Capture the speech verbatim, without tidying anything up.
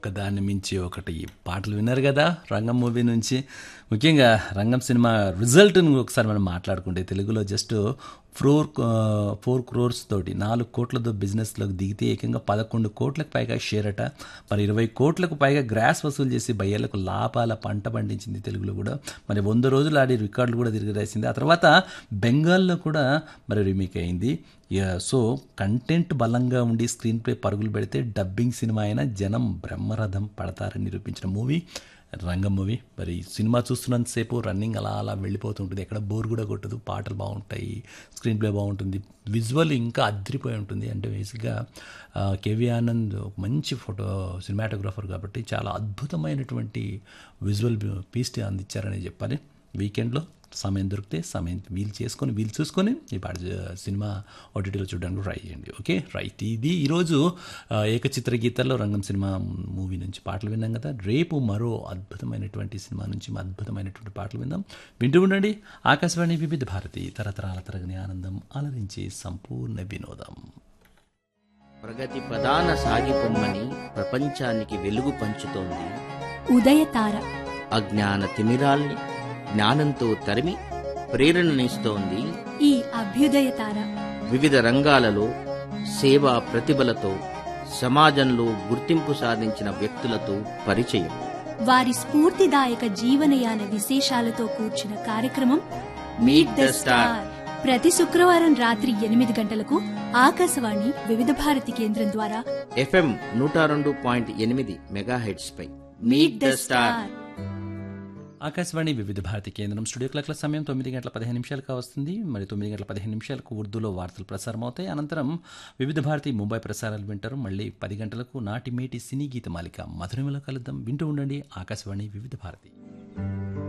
ఒకదాన్ని మించి ఒకటి పాటలు విన్నారు కదా రంగం మూవీ నుంచి. ముఖ్యంగా రంగం సినిమా రిజల్ట్ని ఒకసారి మనం మాట్లాడుకుంటే తెలుగులో జస్ట్ ఫోర్ ఫోర్ క్రోర్స్ తోటి నాలుగు కోట్లతో బిజినెస్లోకి దిగితే ఏకంగా పదకొండు కోట్లకు పైగా షేర్ అట. మరి ఇరవై కోట్లకు పైగా గ్రాస్ వసూలు చేసి బయ్యేళ్లకు లాభాల పంట పండించింది తెలుగులో కూడా. మరి వంద రోజులు ఆడి రికార్డులు కూడా తిరిగిరాసింది. ఆ తర్వాత బెంగాల్లో కూడా మరి రీమేక్ అయింది. సో కంటెంట్ బలంగా ఉండి స్క్రీన్ ప్లే పరుగులు పెడితే డబ్బింగ్ సినిమా అయినా జనం బ్రహ్మరథం పడతారని నిరూపించిన మూవీ రంగం మూవీ. మరి సినిమా చూస్తున్నంతసేపు రన్నింగ్ అలా అలా వెళ్ళిపోతుంటుంది, ఎక్కడ బోర్ కూడా కొట్టదు, పాటలు బాగుంటాయి, స్క్రీన్ ప్లే బాగుంటుంది, విజువల్ ఇంకా అదిరిపోయి ఉంటుంది. అంటే బేసిక్గా కేవీ ఆనంద్ ఒక మంచి ఫోటో సినిమాటోగ్రాఫర్ కాబట్టి చాలా అద్భుతమైనటువంటి విజువల్ పీస్ అందించారని చెప్పాలి. వీకెండ్లో సమయం దొరికితే సమయం వీలు చేసుకొని వీలు చూసుకొని ఈ పాట సినిమా ఓటీటీలో చూడడానికి ట్రై చేయండి. ఓకే రైట్, ఇది ఈరోజు ఏకచిత్ర గీతాల్లో రంగం సినిమా మూవీ నుంచి పాటలు విన్నాం కదా. రేపు మరో అద్భుతమైనటువంటి సినిమా నుంచి అద్భుతమైనటువంటి పాటలు విందాం. వింటూ ఉండండి ఆకాశవాణి వివిధ భారతి, తరతరాల తరగని ఆనందం, అలరించి సంపూర్ణ వినోదం. ప్రగతి ప్రధాన సాగిపొమ్మని ప్రపంచానికి వెలుగు పంచుతోంది ఉదయతార. అజ్ఞాన తిమిరాల్ని జ్ఞానంతో తరిమి ప్రేరణనిస్తోంది ఈ అభ్యుదయతార. వివిధ రంగాలలో సేవా ప్రతిభలతో సమాజంలో గుర్తింపు సాధించిన వ్యక్తులతో పరిచయం, వారి స్ఫూర్తిదాయక జీవనయాన విశేషాలతో కూర్చిన కార్యక్రమం మీట్ ద స్టార్. ప్రతి శుక్రవారం రాత్రి ఎనిమిది గంటలకు ఆకాశవాణి వివిధ భారతి కేంద్రం ద్వారా ఎఫ్ఎం నూట రెండు పాయింట్ ఎనిమిది megahertz pi meet the star. Akashvani వివిధ భారతి కేంద్రం స్టూడియో క్లాక్ల సమయం తొమ్మిది గంటల పదిహేను నిమిషాలకు వస్తుంది. మరి తొమ్మిది గంటల పదిహేను నిమిషాలకు ఉర్దూలో వార్తలు ప్రసారం అవుతాయి. అనంతరం వివిధ భారతి ముంబై ప్రసారాలు వింటారు. మళ్ళీ పది గంటలకు నాటి మేటి సినీ గీత మాలిక మధురిమలో కలుద్దాం. వింటూ ఉండండి ఆకాశవాణి వివిధ భారతి.